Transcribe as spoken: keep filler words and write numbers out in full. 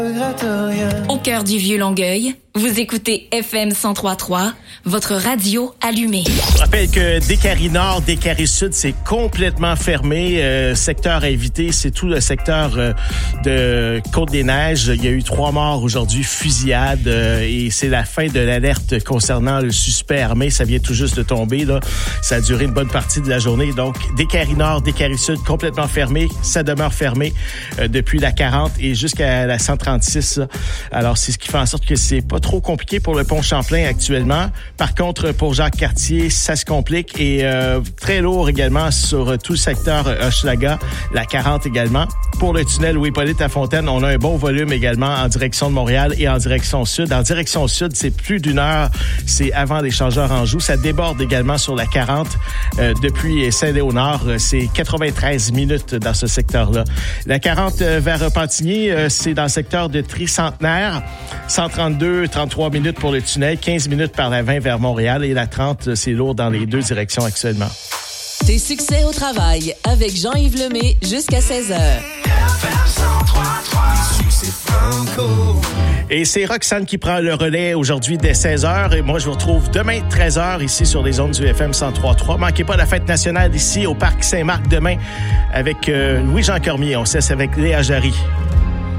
Au cœur du Vieux-Longueuil, vous écoutez F M cent trois trois, votre radio allumée. Je rappelle que Décarie Nord, Décarie Sud, c'est complètement fermé. Euh, secteur à éviter, c'est tout le secteur euh, de Côte-des-Neiges. Il y a eu trois morts aujourd'hui, fusillade, euh, et c'est la fin de l'alerte concernant le suspect armé. Ça vient tout juste de tomber, là. Ça a duré une bonne partie de la journée. Donc, Décarie Nord, Décarie Sud, complètement fermé. Ça demeure fermé euh, depuis la quarante et jusqu'à la cent trente-six. Là. Alors, c'est ce qui fait en sorte que c'est pas trop compliqué pour le pont Champlain actuellement. Par contre, pour Jacques-Cartier, ça se complique et euh, très lourd également sur tout le secteur Hochelaga, la quarante également. Pour le tunnel Louis-Hippolyte-Lafontaine, on a un bon volume également en direction de Montréal et en direction sud. En direction sud, c'est plus d'une heure, c'est avant l'échangeur Anjou. Ça déborde également sur la quarante euh, depuis Saint-Léonard. C'est quatre-vingt-treize minutes dans ce secteur-là. La quarante euh, vers Repentigny, euh, c'est dans le secteur de Tri-Centenaire. cent trente-deux, trente-trois minutes pour le tunnel, quinze minutes par la vingt vers Montréal et la trente, c'est lourd dans les deux directions actuellement. Tes succès au travail avec Jean-Yves Lemay jusqu'à seize heures. Et c'est Roxane qui prend le relais aujourd'hui dès seize heures. Et moi, je vous retrouve demain treize heures ici sur les ondes du F M cent trois trois. Manquez pas la fête nationale ici au Parc Saint-Marc demain avec euh, Louis-Jean Cormier. On cesse avec Léa Jarry.